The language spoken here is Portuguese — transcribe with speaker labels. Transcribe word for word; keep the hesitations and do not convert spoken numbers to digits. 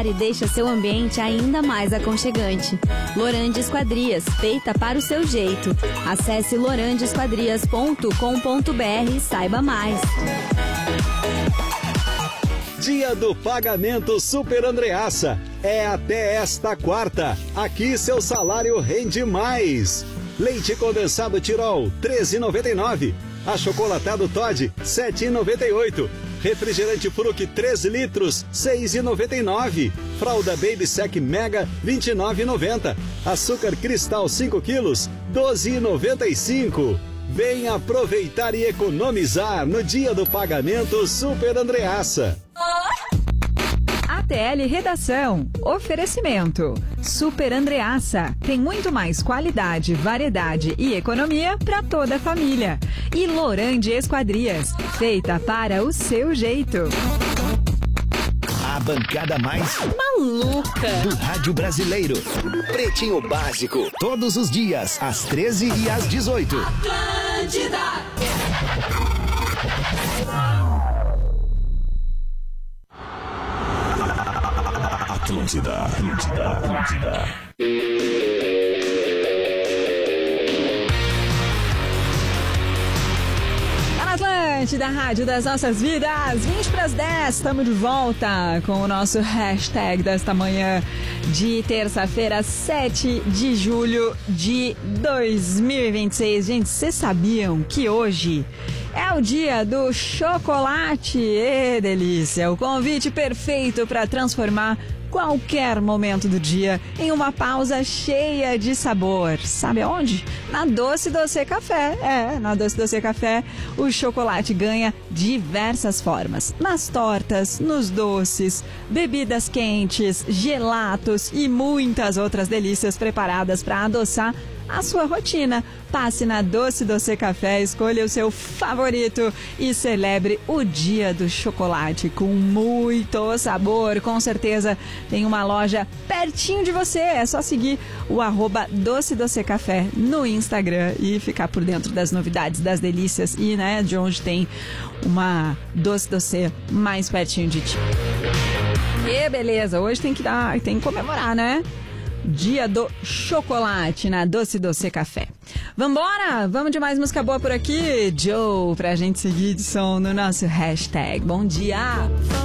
Speaker 1: ar e deixa seu ambiente ainda mais aconchegante. Lorande Esquadrias, feita para o seu jeito. Acesse lorande esquadrias ponto com ponto br e saiba mais.
Speaker 2: Dia do Pagamento Super Andreassa. É até esta quarta. Aqui seu salário rende mais. Leite condensado Tirol, treze reais e noventa e nove centavos. Achocolatado Toddy, sete reais e noventa e oito centavos. Refrigerante Fruc três litros, seis reais e noventa e nove centavos. Fralda Baby Sec Mega, vinte e nove reais e noventa centavos. Açúcar Cristal cinco quilos, doze reais e noventa e cinco centavos. Vem aproveitar e economizar no Dia do Pagamento Super Andreassa.
Speaker 3: A T L Redação. Oferecimento. Super Andreassa. Tem muito mais qualidade, variedade e economia para toda a família. E Lorande Esquadrias. Feita para o seu jeito.
Speaker 4: A bancada mais
Speaker 1: maluca
Speaker 4: do rádio brasileiro. Pretinho Básico. Todos os dias, às treze e às dezoito.
Speaker 5: Atlântida.
Speaker 4: Atlântida, Atlântida, Atlântida.
Speaker 3: Atlântida, Rádio das Nossas Vidas, vinte para as dez, estamos de volta com o nosso hashtag desta manhã de terça-feira, sete de julho de dois mil e vinte e seis. Gente, vocês sabiam que hoje é o dia do chocolate? Ê, delícia! O convite perfeito para transformar qualquer momento do dia em uma pausa cheia de sabor. Sabe onde? Na Doce Doce Café. É, na Doce Doce Café o chocolate ganha diversas formas. Nas tortas, nos doces, bebidas quentes, gelatos e muitas outras delícias preparadas para adoçar a sua rotina. Passe na Doce Doce Café, escolha o seu favorito e celebre o dia do chocolate com muito sabor. Com certeza tem uma loja pertinho de você. É só seguir o arroba Doce Doce Café no Instagram e ficar por dentro das novidades, das delícias e, né, de onde tem uma Doce Doce mais pertinho de ti. E beleza, hoje tem que dar, tem que comemorar, né? Dia do chocolate na Doce Doce Café. Vambora? Vamos de mais música boa por aqui? Joe, pra gente seguir de som no nosso hashtag. Bom dia!